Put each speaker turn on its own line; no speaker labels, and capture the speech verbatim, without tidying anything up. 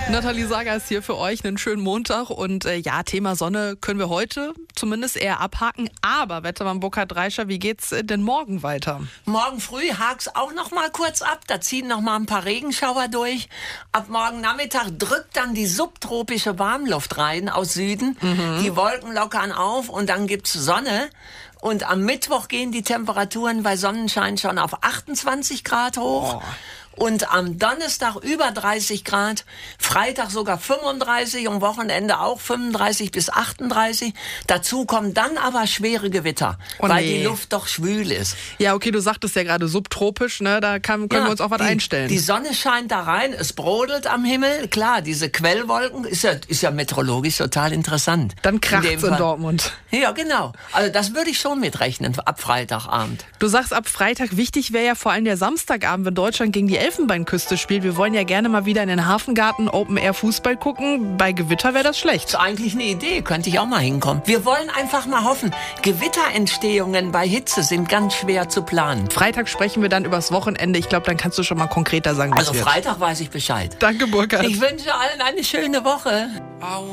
Nathalie Sager ist hier für euch. Einen schönen Montag. Und äh, ja, Thema Sonne können wir heute zumindest eher abhaken. Aber Wettermann Burkhard Reischer, wie geht's denn morgen weiter?
Morgen früh hak's auch noch mal kurz ab. Da ziehen noch mal ein paar Regenschauer durch. Ab morgen Nachmittag drückt dann die subtropische Warmluft rein aus Süden. Mhm. Die Wolken lockern auf und dann gibt's Sonne. Und am Mittwoch gehen die Temperaturen bei Sonnenschein schon auf achtundzwanzig Grad hoch. Oh. Und am Donnerstag über dreißig Grad, Freitag sogar fünfunddreißig, am Wochenende auch fünfunddreißig bis achtunddreißig. Dazu kommen dann aber schwere Gewitter, oh weil nee. die Luft doch schwül ist.
Ja, okay, du sagtest ja gerade subtropisch, ne? Da kann, können ja, wir uns auch was
die,
einstellen.
Die Sonne scheint da rein, es brodelt am Himmel. Klar, diese Quellwolken ist ja, ist ja meteorologisch total interessant.
Dann kracht's in, in Dortmund.
Ja, genau. Also das würde ich schon mitrechnen, ab Freitagabend.
Du sagst ab Freitag, wichtig wäre ja vor allem der Samstagabend, wenn Deutschland gegen die Elfenbeinküste spielt. Wir wollen ja gerne mal wieder in den Hafengarten Open-Air-Fußball gucken. Bei Gewitter wäre das schlecht.
Das ist eigentlich eine Idee, könnte ich auch mal hinkommen. Wir wollen einfach mal hoffen. Gewitterentstehungen bei Hitze sind ganz schwer zu planen.
Freitag sprechen wir dann übers Wochenende. Ich glaube, dann kannst du schon mal konkreter sagen, was
Also
wird.
Freitag weiß ich Bescheid.
Danke, Burkhard.
Ich wünsche allen eine schöne Woche.